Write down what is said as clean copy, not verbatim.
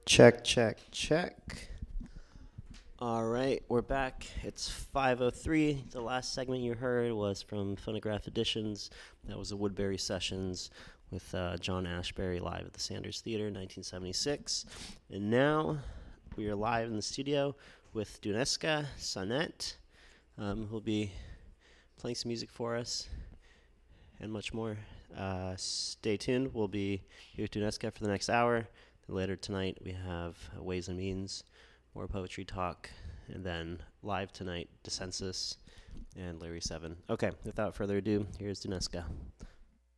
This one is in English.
Check, check, check. All right, we're back. It's 5:03. The last segment you heard was from Phonograph Editions. That was the Woodbury Sessions with John Ashbery live at the Sanders Theater in 1976. And now we are live in the studio with Duneska Sonnet, who'll be playing some music for us and much more. Stay tuned. We'll be here with Duneska for the next hour. Later tonight, we have Ways and Means, more poetry talk, and then live tonight, Dissensus and Larry 7. Okay, without further ado, here's Duneska.